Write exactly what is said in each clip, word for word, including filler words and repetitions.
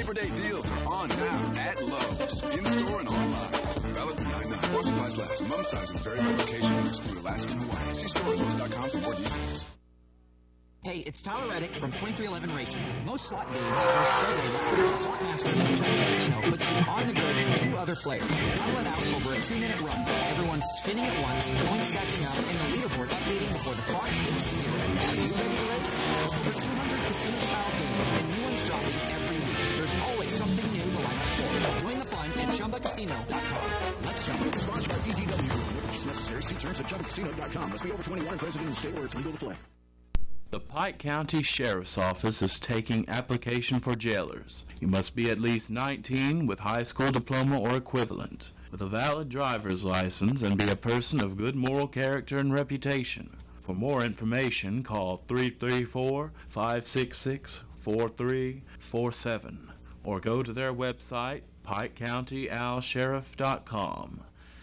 Labor Day deals are on now at Lowe's, in-store and online. Valid through nine nine. While supplies last. Mum sizes vary by location and exclude Alaska and Hawaii. See store at Lowe's dot com for more details. Hey, it's Tyler Reddick from twenty-three eleven Racing. Most slot games are so loud. Slot Masters Control Casino puts you on the grid with two other players. I let out over a two-minute run. Everyone's spinning at once, points stacking up, and the leaderboard updating before the clock hits zero. Are you ready to race? With over two hundred casino-style games and new ones dropping every week, there's always something new to line up for. Join the fun at Chumba Casino dot com. Let's jump. Sponsored by P G W. Necessary. See terms at Chumba Casino dot com. Must be over twenty-one. Present in the state where it's legal to play. The Pike County Sheriff's Office is taking application for jailers. You must be at least nineteen with high school diploma or equivalent, with a valid driver's license, and be a person of good moral character and reputation. For more information, call three three four, five six six, four three four seven or go to their website, pike county al sheriff dot com.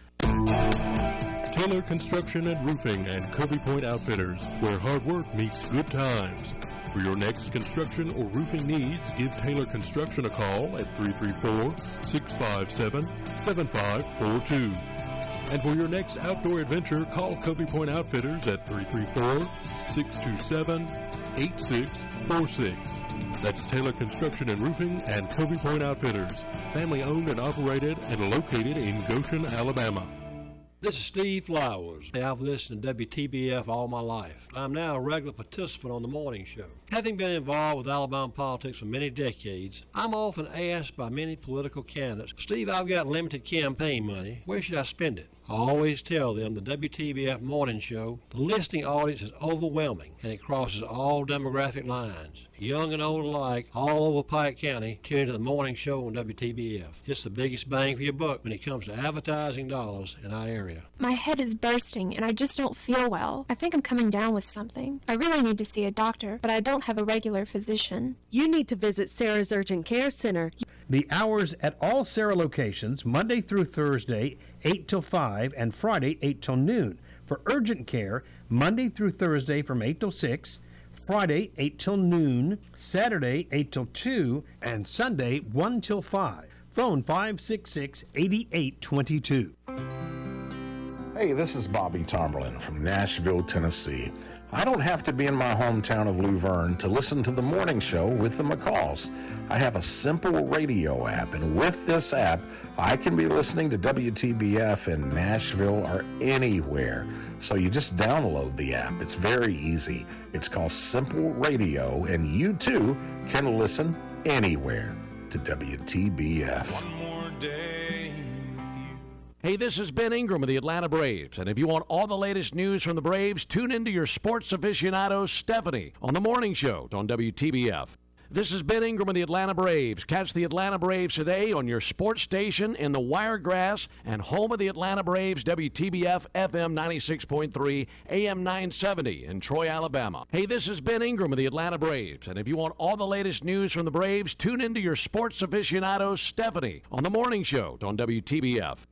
Taylor Construction and Roofing and Covey Point Outfitters, where hard work meets good times. For your next construction or roofing needs, give Taylor Construction a call at three three four, six five seven, seven five four two. And for your next outdoor adventure, call Covey Point Outfitters at three three four, six two seven, eight six four six. That's Taylor Construction and Roofing and Covey Point Outfitters, family owned and operated and located in Goshen, Alabama. This is Steve Flowers. I've listened to W T B F all my life. I'm now a regular participant on the morning show. Having been involved with Alabama politics for many decades, I'm often asked by many political candidates, Steve, I've got limited campaign money. Where should I spend it? I always tell them the W T B F morning show, the listening audience is overwhelming, and it crosses all demographic lines. Young and old alike, all over Pike County, tune into the morning show on W T B F. It's the biggest bang for your buck when it comes to advertising dollars in our area. My head is bursting, and I just don't feel well. I think I'm coming down with something. I really need to see a doctor, but I don't have a regular physician. You need to visit Sarah's Urgent Care Center. The hours at all Sarah locations, Monday through Thursday, eight till five, and Friday, eight till noon. For urgent care, Monday through Thursday from eight till six, Friday, eight till noon, Saturday, eight till two, and Sunday, one till five. Phone five six six, eight eight two two. Hey, this is Bobby Tomberlin from Nashville, Tennessee. I don't have to be in my hometown of Luverne to listen to the morning show with the McCalls. I have a simple radio app, and with this app, I can be listening to W T B F in Nashville or anywhere. So you just download the app. It's very easy. It's called Simple Radio, and you too can listen anywhere to W T B F. One more day. Hey, this is Ben Ingram of the Atlanta Braves, and if you want all the latest news from the Braves, tune into your sports aficionado, Stephanie, on the morning show on W T B F. This is Ben Ingram of the Atlanta Braves. Catch the Atlanta Braves today on your sports station in the Wiregrass and home of the Atlanta Braves, W T B F F M ninety-six point three, A M nine seventy in Troy, Alabama. Hey, this is Ben Ingram of the Atlanta Braves, and if you want all the latest news from the Braves, tune into your sports aficionado, Stephanie, on the morning show on W T B F.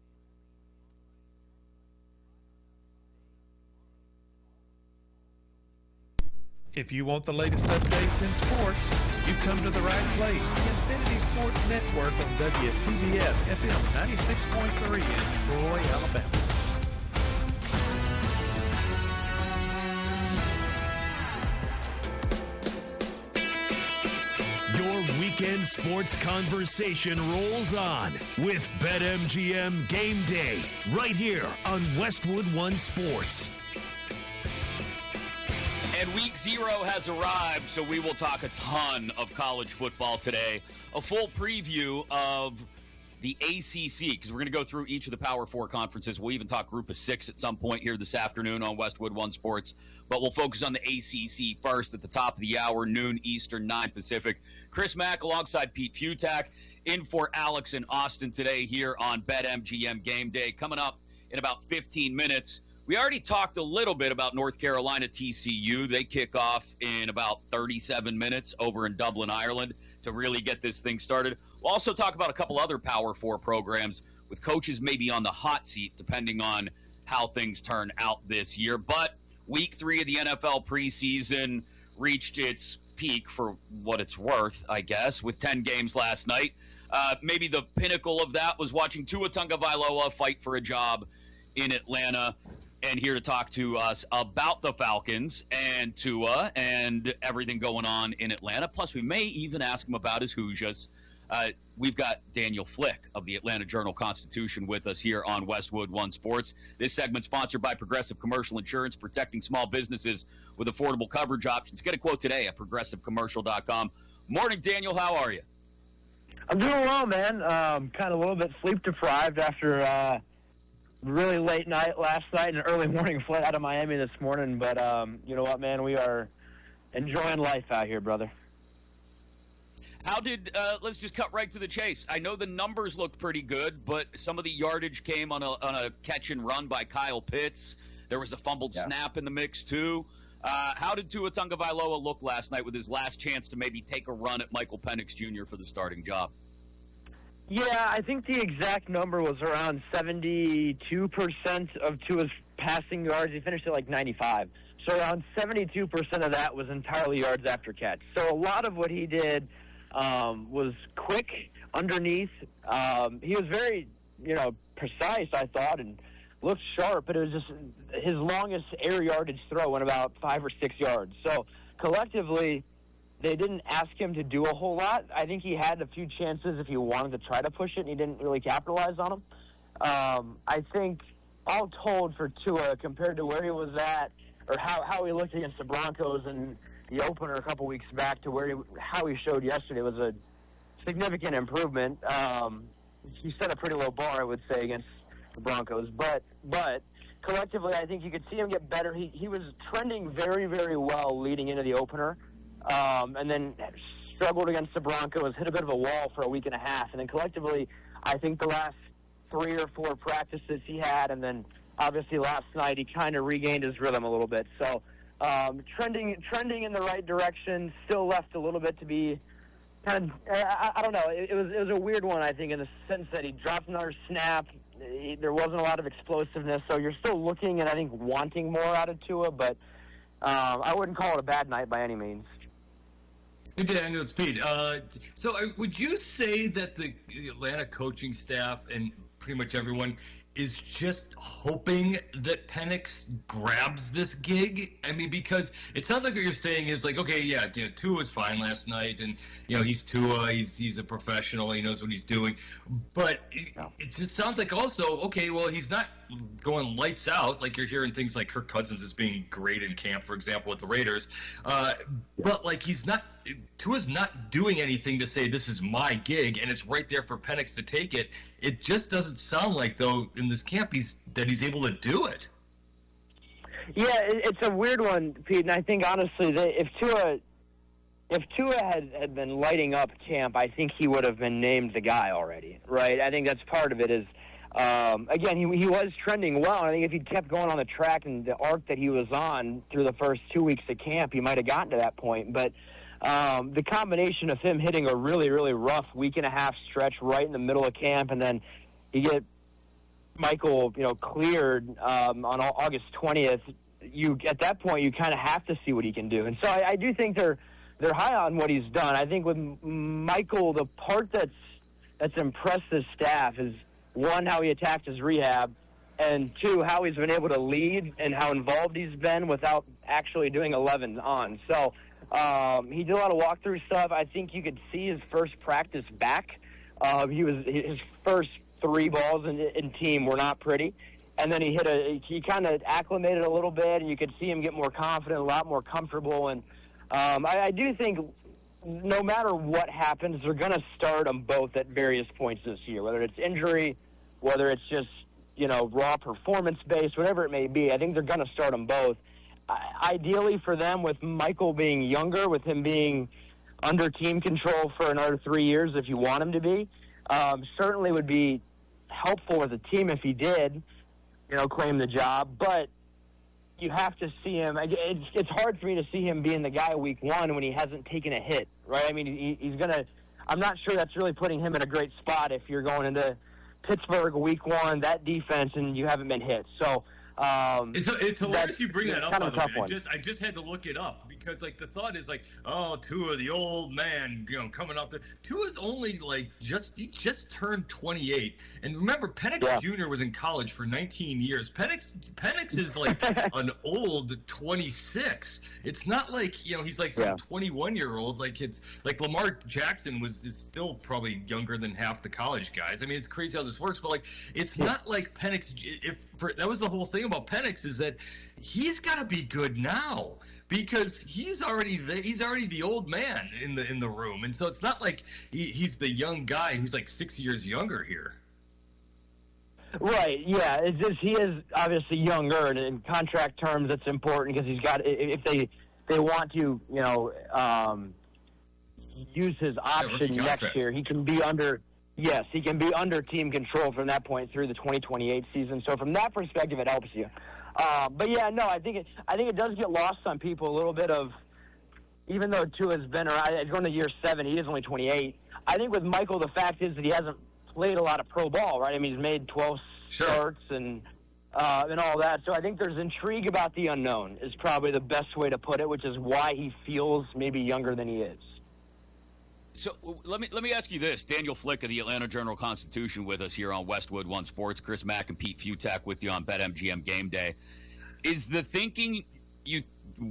If you want the latest updates in sports, you've come to the right place. The Infinity Sports Network on W T B F F M ninety-six point three in Troy, Alabama. Your weekend sports conversation rolls on with BetMGM Game Day right here on Westwood One Sports. And week zero has arrived, so we will talk a ton of college football today. A full preview of the A C C, because we're going to go through each of the Power Four conferences. We'll even talk Group of Six at some point here this afternoon on Westwood One Sports. But we'll focus on the A C C first at the top of the hour, noon Eastern, nine Pacific. Chris Mack alongside Pete Futak in for Alex in Austin today here on BetMGM Game Day. Coming up in about fifteen minutes. We already talked a little bit about North Carolina T C U. They kick off in about thirty-seven minutes over in Dublin, Ireland, to really get this thing started. We'll also talk about a couple other Power Four programs with coaches maybe on the hot seat, depending on how things turn out this year. But week three of the N F L preseason reached its peak for what it's worth, I guess, with ten games last night. Uh, maybe the pinnacle of that was watching Tua Tagovailoa fight for a job in Atlanta. And here to talk to us about the Falcons and Tua and everything going on in Atlanta. Plus, we may even ask him about his Hoosiers. Uh, we've got Daniel Flick of the Atlanta Journal-Constitution with us here on Westwood One Sports. This segment sponsored by Progressive Commercial Insurance, protecting small businesses with affordable coverage options. Get a quote today at progressive commercial dot com. Morning, Daniel. How are you? I'm doing well, man. Um, kind of a little bit sleep-deprived after uh, really late night last night and an early morning flight out of Miami this morning. But um, you know what, man? We are enjoying life out here, brother. How did, uh, let's just cut right to the chase. I know the numbers looked pretty good, but some of the yardage came on a, on a catch and run by Kyle Pitts. There was a fumbled yeah. snap in the mix, too. Uh, how did Tua Tagovailoa look last night with his last chance to maybe take a run at Michael Penix Junior for the starting job? Yeah, I think the exact number was around seventy-two percent of Tua's passing yards. He finished at like ninety-five. So around seventy-two percent of that was entirely yards after catch. So a lot of what he did um, was quick underneath. Um, he was very, you know, precise, I thought, and looked sharp, but it was just his longest air yardage throw went about five or six yards. So collectively, they didn't ask him to do a whole lot. I think he had a few chances if he wanted to try to push it, and he didn't really capitalize on them. Um, I think all told for Tua, compared to where he was at, or how, how he looked against the Broncos in the opener a couple weeks back to where he, how he showed yesterday was a significant improvement. Um, he set a pretty low bar, I would say, against the Broncos. But but collectively, I think you could see him get better. He, he was trending very, very well leading into the opener. Um, and then struggled against the Broncos, hit a bit of a wall for a week and a half. And then collectively, I think the last three or four practices he had, and then obviously last night, he kind of regained his rhythm a little bit. So um, trending trending in the right direction, still left a little bit to be kind of, I, I don't know, it, it was it was a weird one, I think, in the sense that he dropped another snap. He, there wasn't a lot of explosiveness, so you're still looking and I think wanting more out of Tua, but um, I wouldn't call it a bad night by any means. Hey, Daniel, it's Pete. Uh, so uh, would you say that the Atlanta coaching staff and pretty much everyone is just hoping that Penix grabs this gig? I mean, because it sounds like what you're saying is like, okay, yeah, you know, Tua was fine last night, and, you know, he's Tua, he's he's a professional, he knows what he's doing. But it, it just sounds like also, okay, well, he's not going lights out, like you're hearing things like Kirk Cousins is being great in camp, for example, with the Raiders. Uh, but, like, he's not – Tua's not doing anything to say this is my gig, and it's right there for Penix to take it. It just doesn't sound like, though, in this camp he's that he's able to do it. Yeah, it, it's a weird one, Pete, and I think, honestly, that if Tua – If Tua had, had been lighting up camp, I think he would have been named the guy already, right? I think that's part of it is – Um, again, he, he was trending well, and I think if he'd kept going on the track and the arc that he was on through the first two weeks of camp, he might have gotten to that point. But um, the combination of him hitting a really, really rough week and a half stretch right in the middle of camp, and then you get Michael, you know, cleared um, on August twentieth, you at that point you kind of have to see what he can do. And so I, I do think they're they're high on what he's done. I think with Michael, the part that's that's impressed this staff is, one, how he attacked his rehab, and two, how he's been able to lead and how involved he's been without actually doing eleven on. So um, he did a lot of walkthrough stuff. I think you could see his first practice back. Uh, he was his first three balls in, in team were not pretty, and then he hit a. He kind of acclimated a little bit, and you could see him get more confident, a lot more comfortable. And um, I, I do think, no matter what happens, they're going to start them both at various points this year, whether it's injury, whether it's just, you know, raw performance-based, whatever it may be. I think they're going to start them both. Uh, ideally for them, with Michael being younger, with him being under team control for another three years if you want him to be, um, certainly would be helpful as a team if he did, you know, claim the job. But you have to see him. It's, it's hard for me to see him being the guy week one when he hasn't taken a hit, right? I mean, he, he's going to – I'm not sure that's really putting him in a great spot if you're going into Pittsburgh week one, that defense, and you haven't been hit. So um, it's, it's hilarious you bring that up, kind by of the a way. tough one. I just, I just had to look it up because like the thought is like, oh, Tua, the old man, you know, coming off the Tua's only like just he just turned twenty-eight, and remember Penix yeah. Junior was in college for nineteen years. Penix Penix is like an old twenty-six. It's not like, you know, he's like some twenty-one year old. Like it's like Lamar Jackson was is still probably younger than half the college guys. I mean, it's crazy how this works, but like it's yeah. not like Penix. If for, that was the whole thing about Penix, is that he's got to be good now because he's already the, he's already the old man in the in the room, and so it's not like he, he's the young guy who's like six years younger here. Right. Yeah. It's just he is obviously younger, and in contract terms, it's important because he's got if they they want to you know um, use his option yeah, next year, he can be under. Yes, he can be under team control from that point through the twenty twenty-eight season. So from that perspective, it helps you. Uh, but yeah, no, I think it. I think it does get lost on people a little bit of, even though Tua's been around, it's going to year seven. He is only twenty-eight. I think with Michael, the fact is that he hasn't played a lot of pro ball, right? I mean, he's made twelve sure. starts and uh, and all that. So I think there's intrigue about the unknown is probably the best way to put it, which is why he feels maybe younger than he is. So let me let me ask you this. Daniel Flick of the Atlanta Journal-Constitution with us here on Westwood One Sports. Chris Mack and Pete Futak with you on BetMGM Game Day. Is the thinking, you,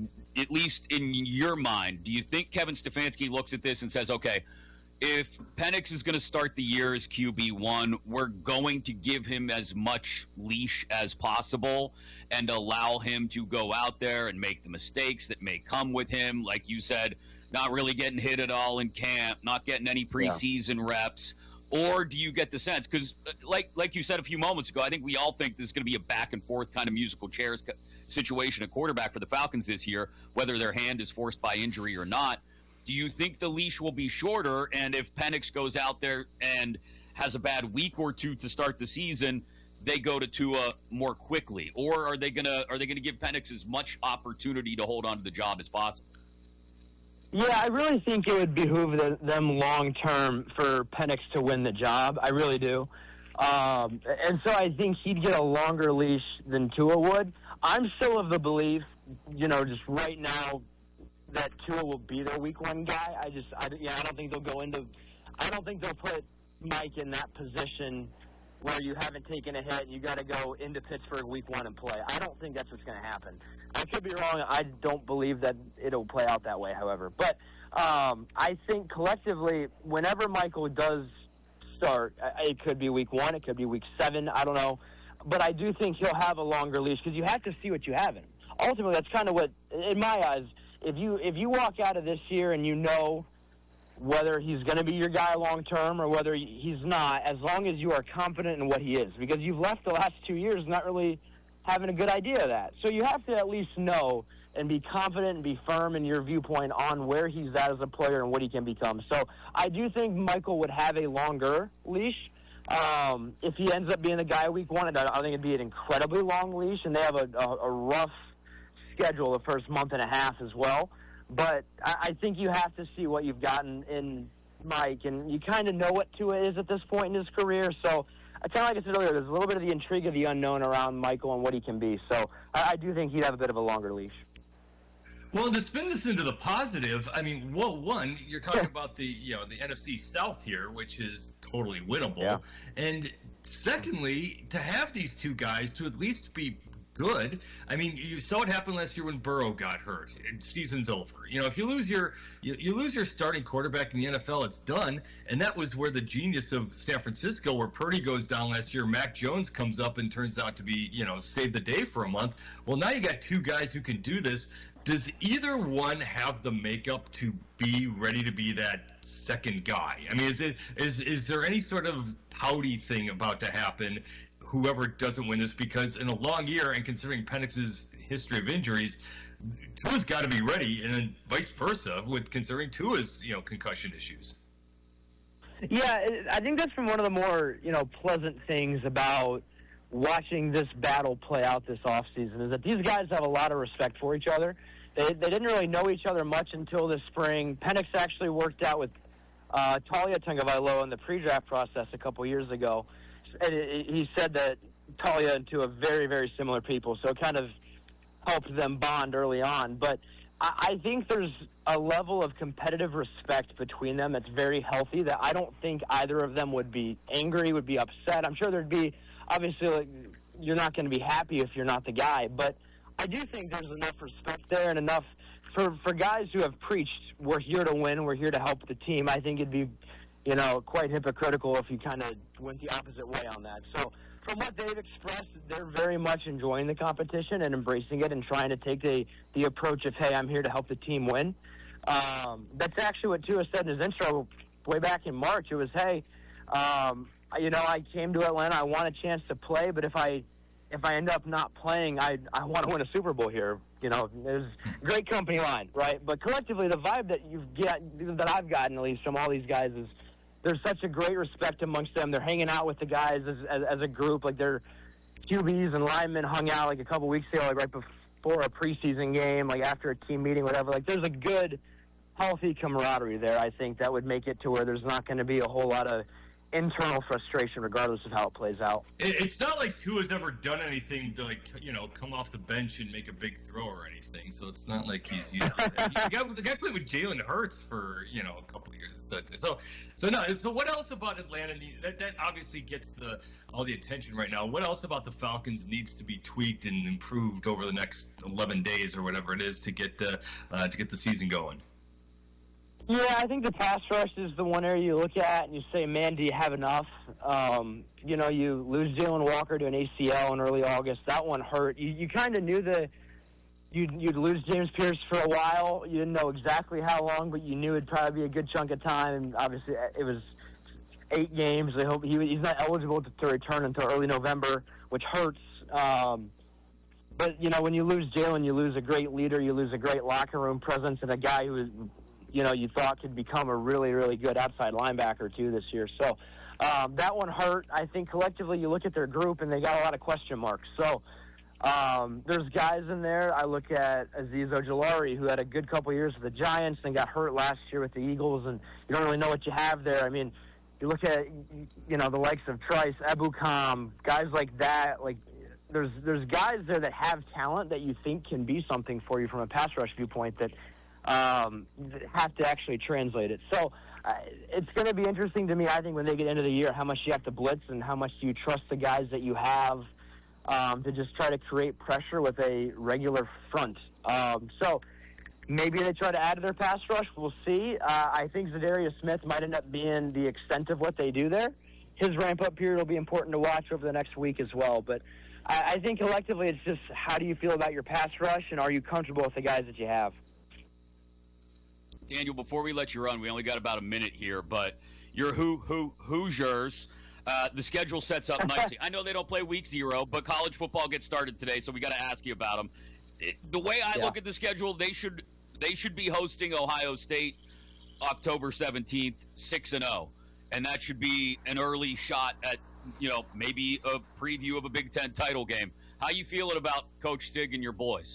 at least in your mind, do you think Kevin Stefanski looks at this and says, okay, if Penix is going to start the year as Q B one, we're going to give him as much leash as possible and allow him to go out there and make the mistakes that may come with him, like you said, not really getting hit at all in camp, not getting any preseason yeah. reps? Or do you get the sense, because like like you said a few moments ago, I think we all think this is going to be a back-and-forth kind of musical chairs situation at quarterback for the Falcons this year, whether their hand is forced by injury or not. Do you think the leash will be shorter, and if Penix goes out there and has a bad week or two to start the season, they go to Tua more quickly? Or are they gonna are they gonna give Penix as much opportunity to hold on to the job as possible? Yeah, I really think it would behoove the, them long-term for Penix to win the job. I really do. Um, and so I think he'd get a longer leash than Tua would. I'm still of the belief, you know, just right now, that Tua will be their week one guy. I just, I, yeah, I don't think they'll go into, I don't think they'll put Mike in that position where you haven't taken a hit and you got to go into Pittsburgh week one and play. I don't think that's what's going to happen. I could be wrong. I don't believe that it'll play out that way, however. But um, I think collectively, whenever Michael does start, it could be week one, it could be week seven, I don't know. But I do think he'll have a longer leash because you have to see what you have in him. Ultimately, that's kind of what, in my eyes, if you if you walk out of this year and you know whether he's going to be your guy long term or whether he's not, as long as you are confident in what he is, because you've left the last two years not really having a good idea of that. So you have to at least know and be confident and be firm in your viewpoint on where he's at as a player and what he can become. So I do think Michael would have a longer leash. Um, if he ends up being the guy week one, I think it'd be an incredibly long leash, and they have a, a, a rough schedule the first month and a half as well. But I, I think you have to see what you've gotten in Mike, and you kind of know what Tua is at this point in his career. So, kind of like I said earlier, there's a little bit of the intrigue of the unknown around Michael and what he can be. So, I, I do think he'd have a bit of a longer leash. Well, to spin this into the positive, I mean, well, one, you're talking about the you know the N F C South here, which is totally winnable, yeah. and secondly, to have these two guys to at least be good. I mean, you saw what happened last year when Burrow got hurt. Season's over. You know, if you lose your you, you lose your starting quarterback in the N F L, it's done. And that was where the genius of San Francisco, where Purdy goes down last year, Mac Jones comes up and turns out to be, you know, save the day for a month. Well, now you got two guys who can do this. Does either one have the makeup to be ready to be that second guy? I mean, is it is is there any sort of pouty thing about to happen? Whoever doesn't win this, because in a long year, and considering Penix's history of injuries, Tua's got to be ready, and then vice versa with considering Tua's you know concussion issues. Yeah, I think that's been one of the more you know pleasant things about watching this battle play out this offseason is that these guys have a lot of respect for each other. They they didn't really know each other much until this spring. Penix actually worked out with uh, Talia Tagovailoa in the pre-draft process a couple years ago. And he said that Talia and Tua are very, very similar people, so it kind of helped them bond early on. But I, I think there's a level of competitive respect between them that's very healthy that I don't think either of them would be angry, would be upset. I'm sure there'd be, obviously, like, you're not going to be happy if you're not the guy, but I do think there's enough respect there and enough for, for guys who have preached, we're here to win, we're here to help the team. I think it'd be, you know, quite hypocritical if you kind of went the opposite way on that. So from what they've expressed, they're very much enjoying the competition and embracing it and trying to take the, the approach of, hey, I'm here to help the team win. Um, that's actually what Tua said in his intro way back in March. It was, hey, um, you know, I came to Atlanta, I want a chance to play, but if I if I end up not playing, I I want to win a Super Bowl here. You know, there's great company line, right? But collectively, the vibe that you've get that I've gotten at least from all these guys is there's such a great respect amongst them. They're hanging out with the guys as as, as a group, like their Q Bs and linemen hung out like a couple weeks ago, like right before a preseason game, like after a team meeting, whatever. Like there's a good, healthy camaraderie there. I think that would make it to where there's not going to be a whole lot of internal frustration regardless of how it plays out. It's not like Tua's ever done anything to, like, you know, come off the bench and make a big throw or anything, so it's not like he's using it. the, guy, the guy played with Jalen Hurts for, you know, a couple of years. So, so no, so what else about Atlanta? That, that obviously gets the all the attention right now. What else about the Falcons needs to be tweaked and improved over the next eleven days or whatever it is to get the, uh, to get the season going? Yeah, I think the pass rush is the one area you look at and you say, man, do you have enough? Um, you know, you lose Jalen Walker to an A C L in early August. That one hurt. You, you kind of knew the you'd, you'd lose James Pierce for a while. You didn't know exactly how long, but you knew it'd probably be a good chunk of time. And obviously, it was eight games. I hope he, he's not eligible to, to return until early November, which hurts. Um, but, you know, when you lose Jalen, you lose a great leader. You lose a great locker room presence and a guy who is – you know, you thought could become a really, really good outside linebacker, too, this year. So um, that one hurt. I think collectively you look at their group, and they got a lot of question marks. So um, there's guys in there. I look at Azeez Ojulari, who had a good couple years with the Giants and got hurt last year with the Eagles, and you don't really know what you have there. I mean, you look at, you know, the likes of Trice, Ebukam, guys like that. Like, there's, there's guys there that have talent that you think can be something for you from a pass rush viewpoint that – Um, have to actually translate it. So uh, it's going to be interesting to me, I think, when they get into the year, how much you have to blitz and how much do you trust the guys that you have um, to just try to create pressure with a regular front. Um, so maybe they try to add to their pass rush. We'll see. Uh, I think Zadarius Smith might end up being the extent of what they do there. His ramp-up period will be important to watch over the next week as well. But I, I think collectively it's just how do you feel about your pass rush and are you comfortable with the guys that you have? Daniel, before we let you run, we only got about a minute here, but your who who Hoosiers, uh, the schedule sets up nicely. I know they don't play week zero, but college football gets started today, so we got to ask you about them. It, the way I yeah. look at the schedule, they should they should be hosting Ohio State October seventeenth, six and zero, and that should be an early shot at, you know, maybe a preview of a Big Ten title game. How you feeling about Coach Sig and your boys?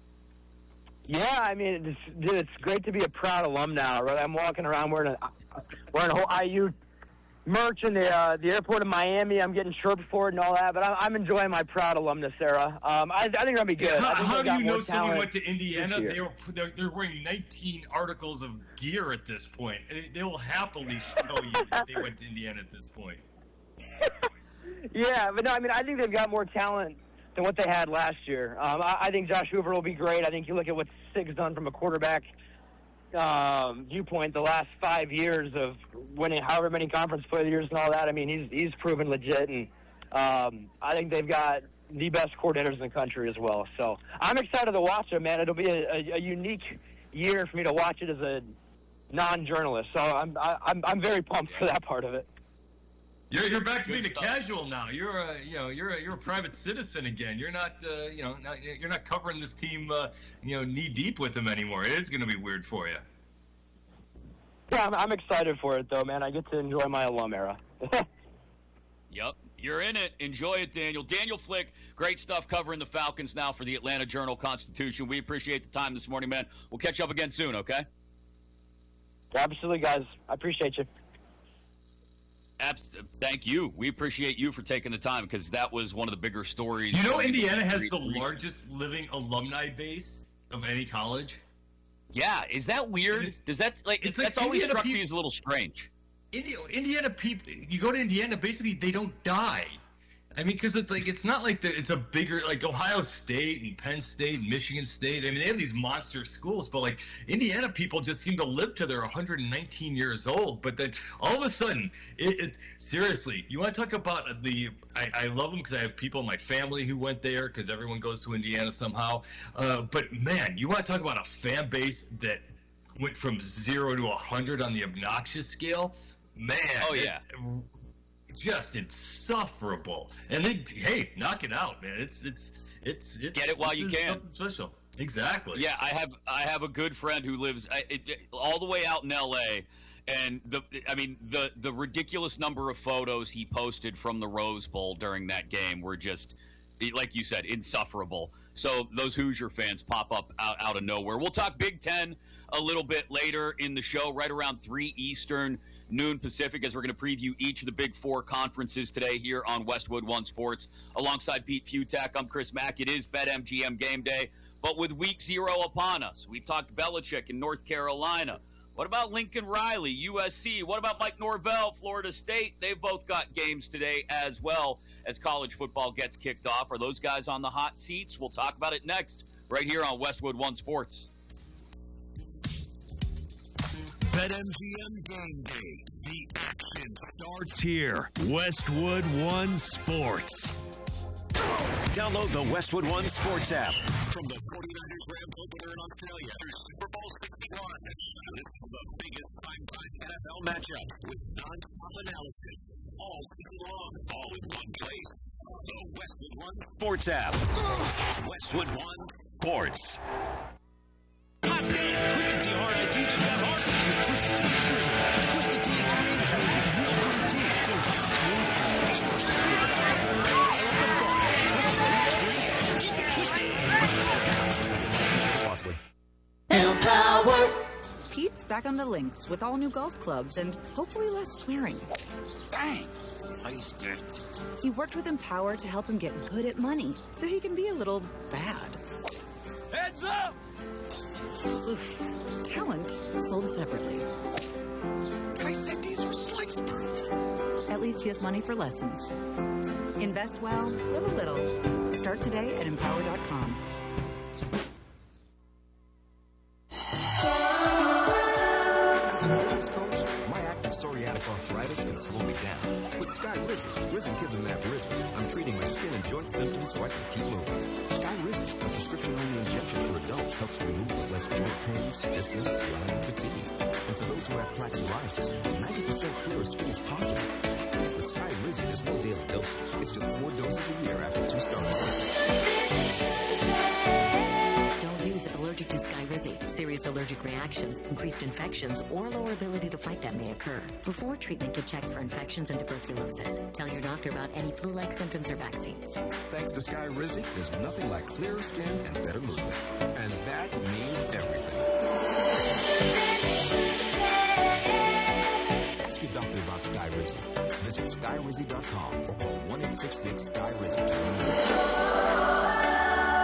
Yeah, I mean, it's, dude, it's great to be a proud alum now, right? I'm walking around wearing a, wearing a whole I U merch in the uh, the airport in Miami. I'm getting chirped for it and all that, but I'm, I'm enjoying my proud alumnus era. Um, I, I think that'll be good. How, I think how do you know someone talent went to Indiana? They were they're, they're wearing nineteen articles of gear at this point. They, they will happily tell you that they went to Indiana at this point. Yeah, but no, I mean, I think they've got more talent than what they had last year. Um, I, I think Josh Hoover will be great. I think you look at what Sig's done from a quarterback um, viewpoint the last five years of winning however many conference play years and all that. I mean, he's he's proven legit, and um, I think they've got the best coordinators in the country as well. So I'm excited to watch it, man. It'll be a, a, a unique year for me to watch it as a non-journalist. So I'm I, I'm I'm very pumped for that part of it. You're you're back to being a casual now. You're a you know you're a, you're a private citizen again. You're not uh, you know not, you're not covering this team uh, you know knee deep with them anymore. It is going to be weird for you. Yeah, I'm, I'm excited for it though, man. I get to enjoy my alum era. Yep, you're in it. Enjoy it, Daniel. Daniel Flick, great stuff covering the Falcons now for the Atlanta Journal-Constitution. We appreciate the time this morning, man. We'll catch up again soon. Okay. Absolutely, guys. I appreciate you. Thank you. We appreciate you for taking the time because that was one of the bigger stories. You know, Indiana has the largest living alumni base of any college. Yeah, is that weird? Does that like it's that's like always Indiana struck peop- me as a little strange. Indiana, Indiana people, you go to Indiana, basically they don't die. I mean, because it's like it's not like the, it's a bigger like Ohio State and Penn State and Michigan State. I mean, they have these monster schools, but like Indiana people just seem to live to their one hundred nineteen years old. But then all of a sudden, it, it seriously, you want to talk about the? I, I love them because I have people in my family who went there because everyone goes to Indiana somehow. Uh, but man, you want to talk about a fan base that went from zero to a hundred on the obnoxious scale. Man, oh yeah. It, just insufferable, and they hey knock it out, man. It's it's it's, it's get it while you can. Something special, exactly. Yeah, I have I have a good friend who lives I, it, it, all the way out in L A, and the I mean the the ridiculous number of photos he posted from the Rose Bowl during that game were just, like you said, insufferable. So those Hoosier fans pop up out, out of nowhere. We'll talk Big Ten a little bit later in the show, right around three Eastern, noon Pacific, as we're going to preview each of the Big Four conferences today here on Westwood One Sports. Alongside Pete Futak, I'm Chris Mack. It is BetMGM Game Day, but with week zero upon us. We've talked Belichick in North Carolina. What about Lincoln Riley, U S C? What about Mike Norvell, Florida State? They've both got games today as well as college football gets kicked off. Are those guys on the hot seats? We'll talk about it next right here on Westwood One Sports. BetMGM Game Day. The action starts here. Westwood One Sports. Download the Westwood One Sports app. From the forty-niners Rams opener in Australia through Super Bowl sixty-one. Listen to the biggest primetime N F L matchups with non-stop analysis all season long, all in one place. The Westwood One Sports app. Westwood One Sports. Hot damn! Twisted Tea Hard Iced Tea just got hard. Twisted Tea Extreme. Twisted Tea Extreme is made with real fruit tea. So hot, smooth, and eight percent Responsibly. Empower. Pete's back on the links with all new golf clubs and hopefully less swearing. Bang! Iced it. He worked with Empower to help him get good at money so he can be a little bad. Heads up! Oof. Talent sold separately. I said these were slice proof. At least he has money for lessons. Invest well, live a little. Start today at empower dot com. As a fitness coach, my active psoriatic arthritis can slow me down. With Sky Rizzy, Rizinkizumab Rizzy, I'm treating my skin and joint symptoms so I can keep moving. Sky Rizzy, a prescription-only injection for adults, helps me move with less joint pain, stiffness, swelling, and fatigue. And for those who have plaque psoriasis, ninety percent clearer skin is possible. With Sky Rizzy, there's no daily dosing. It's just four doses a year after two stars. Don't use if allergic to Sky Rizzy. Serious allergic reactions, increased infections, or lower ability to fight them may occur. Before treatment, to check for infections and tuberculosis. Tell your doctor about any flu-like symptoms or vaccines. Thanks to Sky Rizzy, there's nothing like clearer skin and better movement. And that means everything. Ask your doctor about Sky Rizzy. Visit sky rizzy dot com or call one eight six six Sky Rizzy to learn.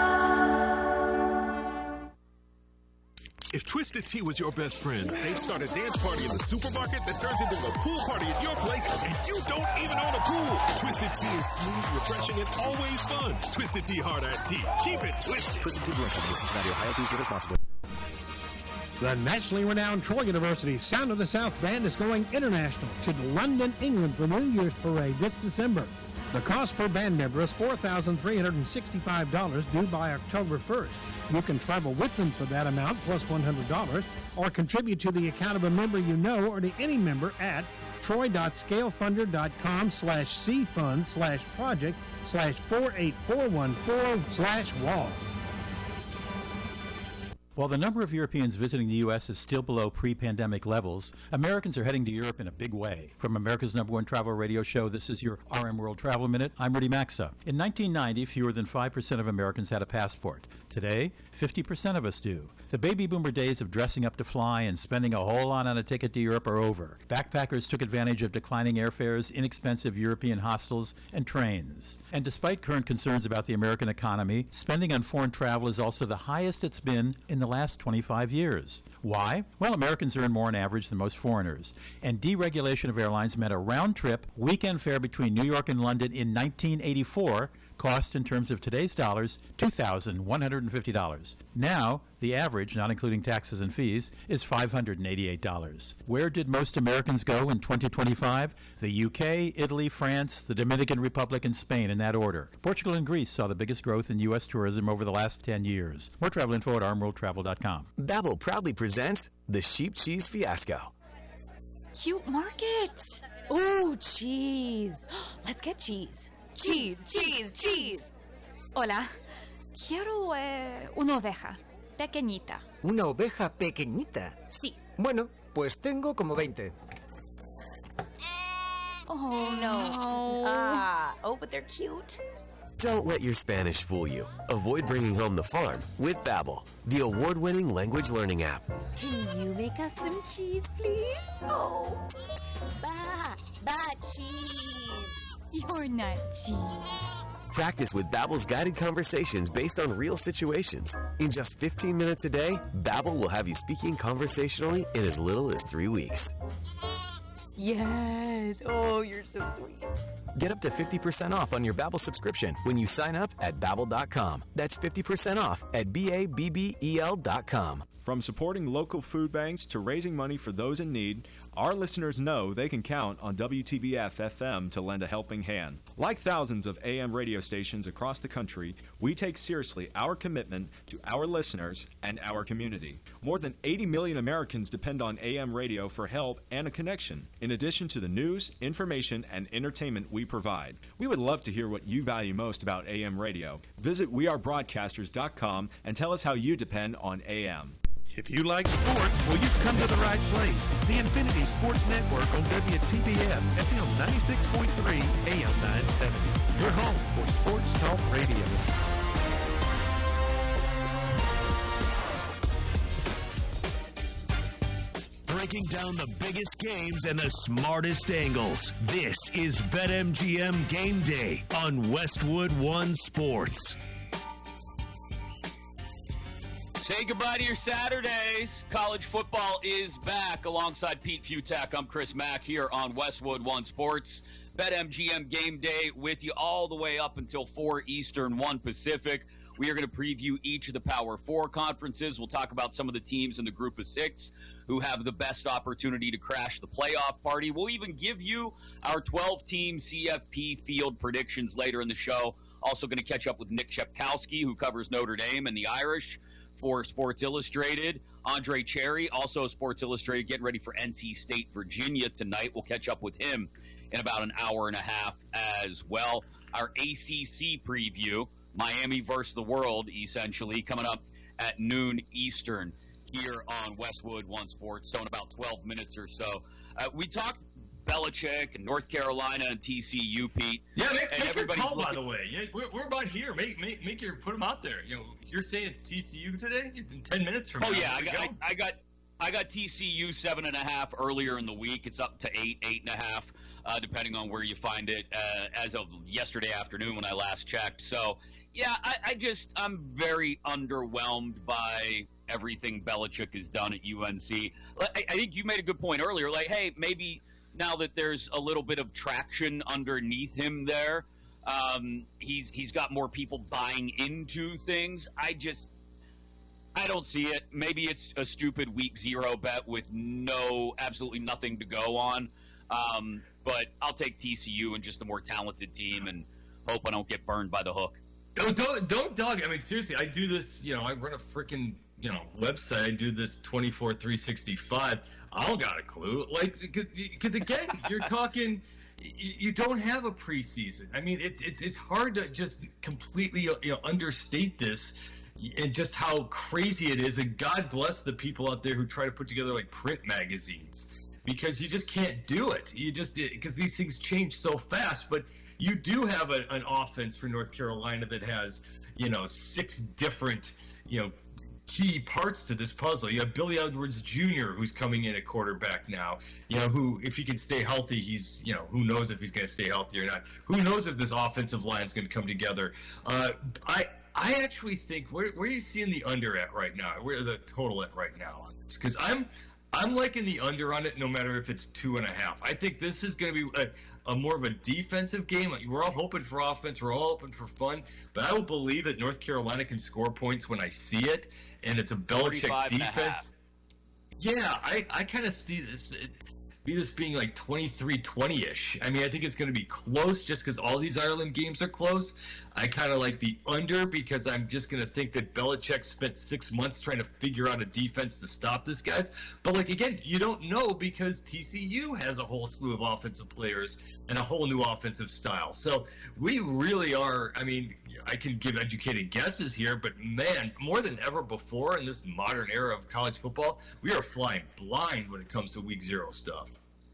If Twisted Tea was your best friend, they'd start a dance party in the supermarket that turns into a pool party at your place, and you don't even own a pool. Twisted Tea is smooth, refreshing, and always fun. Twisted Tea Hard Iced Tea. Keep it twisted. Twisted Tea Blend from Cincinnati, Ohio. Please be responsible. The nationally renowned Troy University Sound of the South Band is going international to London, England for New Year's Parade this December. The cost per band member is four thousand three hundred sixty-five dollars due by October first. You can travel with them for that amount plus one hundred dollars or contribute to the account of a member you know or to any member at troy.scalefunder.com slash cfund slash project slash 48414 slash wall. While the number of Europeans visiting the U S is still below pre-pandemic levels, Americans are heading to Europe in a big way. From America's number one travel radio show, this is your R M World Travel Minute. I'm Rudy Maxa. In nineteen ninety, fewer than five percent of Americans had a passport. Today, fifty percent of us do. The baby boomer days of dressing up to fly and spending a whole lot on a ticket to Europe are over. Backpackers took advantage of declining airfares, inexpensive European hostels, and trains. And despite current concerns about the American economy, spending on foreign travel is also the highest it's been in the last twenty-five years. Why? Well, Americans earn more on average than most foreigners, and deregulation of airlines meant a round-trip weekend fare between New York and London in nineteen eighty-four cost, in terms of today's dollars, two thousand one hundred fifty dollars. Now, the average, not including taxes and fees, is five hundred eighty-eight dollars. Where did most Americans go in twenty twenty-five? The U K, Italy, France, the Dominican Republic, and Spain, in that order. Portugal and Greece saw the biggest growth in U S tourism over the last ten years. More travel info at arm world travel dot com. Babbel proudly presents the Sheep Cheese Fiasco. Cute market. Ooh, cheese. Let's get cheese. Cheese, cheese, cheese. Hola. Quiero eh, una oveja. Pequeñita. ¿Una oveja pequeñita? Sí. Bueno, pues tengo como veinte. Oh, no. Ah, oh, but they're cute. Don't let your Spanish fool you. Avoid bringing home the farm with Babbel, the award-winning language learning app. Can you make us some cheese, please? Oh. Ba, ba, cheese. You're not cheese. Practice with Babbel's guided conversations based on real situations. In just fifteen minutes a day, Babbel will have you speaking conversationally in as little as three weeks. Yes. Oh, you're so sweet. Get up to fifty percent off on your Babbel subscription when you sign up at Babbel dot com. That's fifty percent off at B A B B E L dot com. From supporting local food banks to raising money for those in need, our listeners know they can count on W T B F F M to lend a helping hand. Like thousands of A M radio stations across the country, we take seriously our commitment to our listeners and our community. More than eighty million Americans depend on A M radio for help and a connection, in addition to the news, information, and entertainment we provide. We would love to hear what you value most about A M radio. Visit we are broadcasters dot com and tell us how you depend on A M. If you like sports, well, you've come to the right place. The Infinity Sports Network on W T B F, F M ninety-six point three, A M nine seventy. Your home for sports talk radio. Breaking down the biggest games and the smartest angles. This is BetMGM Game Day on Westwood One Sports. Say goodbye to your Saturdays. College football is back. Alongside Pete Futak, I'm Chris Mack here on Westwood One Sports. BetMGM Game Day with you all the way up until four Eastern, one Pacific. We are going to preview each of the Power Four conferences. We'll talk about some of the teams in the group of six who have the best opportunity to crash the playoff party. We'll even give you our twelve-team C F P field predictions later in the show. Also going to catch up with Nick Shepkowski, who covers Notre Dame and the Irish for Sports Illustrated. Andre Cherry, also Sports Illustrated, getting ready for N C State, Virginia tonight. We'll catch up with him in about an hour and a half as well. Our A C C preview, Miami versus the world, essentially, coming up at noon Eastern here on Westwood One Sports. So in about twelve minutes or so. Uh, we talked Belichick and North Carolina and T C U, Pete. Yeah, make, and make your call, looking- by the way. Yeah, we're, we're about here. Make, make make your put them out there. You know, you're saying it's T C U today? In ten minutes from oh, now. yeah, I got, I, I got I got T C U seven and a half earlier in the week. It's up to eight, eight and a half, uh, depending on where you find it. Uh, as of yesterday afternoon when I last checked. So yeah, I, I just I'm very underwhelmed by everything Belichick has done at U N C. I, I think you made a good point earlier. Like, hey, maybe now that there's a little bit of traction underneath him there, um, he's he's got more people buying into things. I just I don't see it. Maybe it's a stupid week zero bet with no absolutely nothing to go on. Um, but I'll take T C U and just a more talented team and hope I don't get burned by the hook. Don't, don't, don't, Doug. I mean, seriously, I do this, you know, I run a freaking, you know, website. I do this twenty-four three sixty-five. I don't got a clue. Like, because again, you're talking, you, you don't have a preseason. I mean, it's it's it's hard to just completely, you know, understate this and just how crazy it is. And God bless the people out there who try to put together like print magazines, because you just can't do it. You just, because these things change so fast. But you do have a, an offense for North Carolina that has, you know, six different, you know, key parts to this puzzle. You have Billy Edwards Junior, who's coming in at quarterback now, you know, who, if he can stay healthy, he's, you know, who knows if he's going to stay healthy or not. Who knows if this offensive line is going to come together. Uh, I I actually think, where, where are you seeing the under at right now? Where the total at right now on this? Because I'm, I'm liking the under on it no matter if it's two and a half. I think this is going to be a, a more of a defensive game. We're all hoping for offense. We're all hoping for fun. But I will believe that North Carolina can score points when I see it, and it's a Belichick defense. Yeah, I, I kind of see this it, be this being like twenty-three twenty-ish. I mean, I think it's going to be close just because all these Ireland games are close. I kind of like the under because I'm just going to think that Belichick spent six months trying to figure out a defense to stop this guys. But, like, again, you don't know because T C U has a whole slew of offensive players and a whole new offensive style. So we really are, I mean, I can give educated guesses here, but, man, more than ever before in this modern era of college football, we are flying blind when it comes to week zero stuff.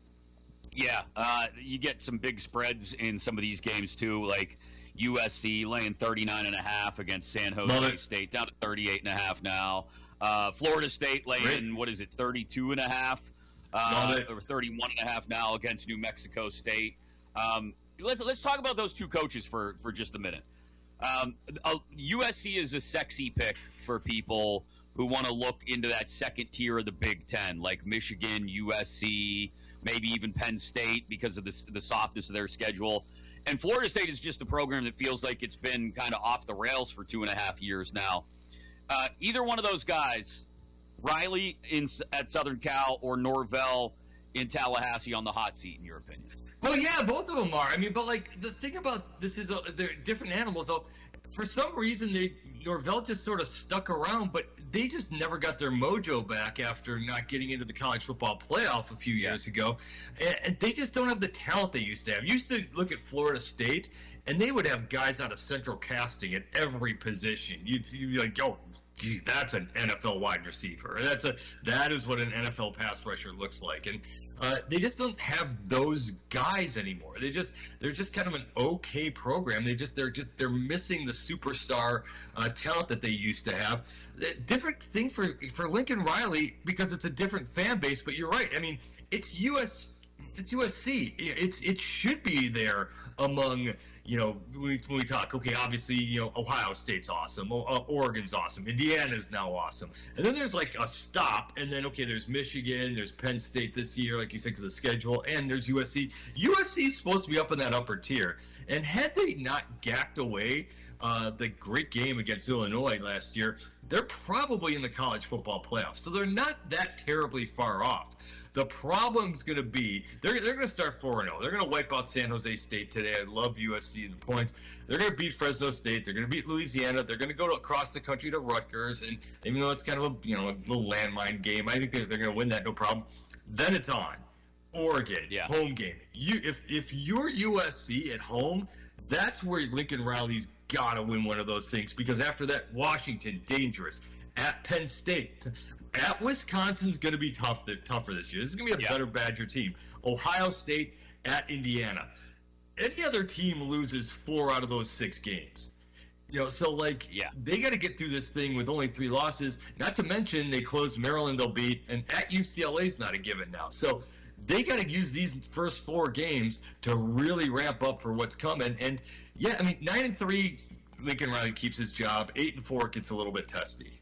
Yeah, uh, you get some big spreads in some of these games, too, like U S C laying thirty-nine and a half against San Jose State, down to thirty-eight and a half now. Uh, Florida State laying, Great. what is it, thirty-two and a half, uh, or thirty-one and a half now against New Mexico State. Um, let's let's talk about those two coaches for, for just a minute. Um, uh, U S C is a sexy pick for people who want to look into that second tier of the Big Ten, like Michigan, U S C, maybe even Penn State because of the, the softness of their schedule. And Florida State is just a program that feels like it's been kind of off the rails for two and a half years now. Uh, either one of those guys, Riley in, at Southern Cal or Norvell in Tallahassee on the hot seat, in your opinion? Well, yeah, both of them are. I mean, but, like, the thing about this is uh, they're different animals. So for some reason, they Norvell just sort of stuck around, but they just never got their mojo back after not getting into the college football playoff a few years ago. And they just don't have the talent they used to have. You used to look at Florida State, and they would have guys out of central casting at every position. You'd, you'd be like, yo, gee, that's an N F L wide receiver. That's a that is what an N F L pass rusher looks like. And uh, they just don't have those guys anymore. They just they're just kind of an okay program. They just they're just they're missing the superstar uh, talent that they used to have. Different thing for for Lincoln Riley because it's a different fan base. But you're right. I mean, it's U S it's U S C. It's it should be there among. You know, when we, when we talk, okay, obviously, you know, Ohio State's awesome, o- uh, Oregon's awesome, Indiana's now awesome. And then there's like a stop, and then, okay, there's Michigan, there's Penn State this year, like you said, because of the schedule, and there's U S C. U S C's supposed to be up in that upper tier. And had they not gacked away uh, the great game against Illinois last year, they're probably in the college football playoffs. So they're not that terribly far off. The problem's going to be they're they're going to start four and oh. They're going to wipe out San Jose State today. I love U S C and the points. They're going to beat Fresno State. They're going to beat Louisiana. They're going to go to, across the country to Rutgers. And even though it's kind of a you know a little landmine game, I think they're, they're going to win that no problem. Then it's on. Oregon, yeah. home game. You if if you're U S C at home, that's where Lincoln Riley's got to win one of those things because after that, Washington, dangerous. At Penn State. At Wisconsin's going to be tough, tougher this year. This is going to be a yeah. better Badger team. Ohio State at Indiana. Any other team loses four out of those six games. You know, so, like, yeah. they got to get through this thing with only three losses. Not to mention they closed Maryland, they'll beat, and at U C L A's not a given now. So they got to use these first four games to really ramp up for what's coming. And, yeah, I mean, nine and three, Lincoln Riley keeps his job. eight and four gets a little bit testy.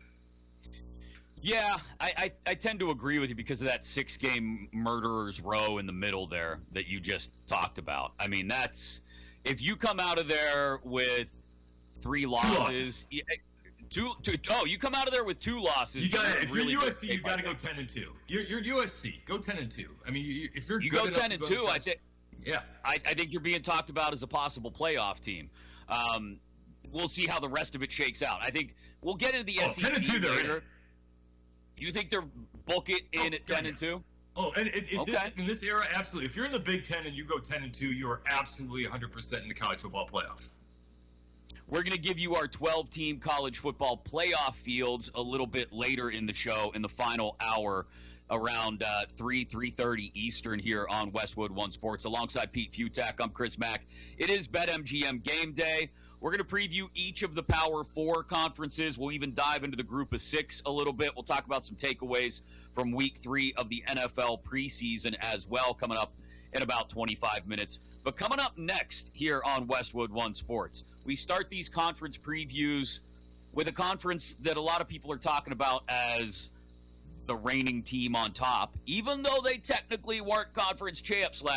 Yeah, I, I, I tend to agree with you because of that six-game murderer's row in the middle there that you just talked about. I mean, that's – if you come out of there with three losses, two losses. Yeah, two, two, oh, you come out of there with two losses. You got if really you're U S C, you got to go ten and two. You're, you're U S C. Go ten and two. I mean, you, if you're you good go ten and two, I think. Yeah, I, I think you're being talked about as a possible playoff team. Um, we'll see how the rest of it shakes out. I think we'll get into the oh, S E C ten and two later. You think they're book it in oh, at ten and two? Oh, and it, it, okay. this, in this era, absolutely. If you're in the Big Ten and you go ten and two, you are absolutely one hundred percent in the college football playoff. We're going to give you our twelve-team college football playoff fields a little bit later in the show, in the final hour, around uh, three, three thirty Eastern here on Westwood One Sports. Alongside Pete Futak, I'm Chris Mack. It is BetMGM Game Day. We're going to preview each of the Power Four conferences. We'll even dive into the Group of Six a little bit. We'll talk about some takeaways from Week Three of the N F L preseason as well, coming up in about twenty-five minutes. But coming up next here on Westwood One Sports, we start these conference previews with a conference that a lot of people are talking about as the reigning team on top, even though they technically weren't conference champs last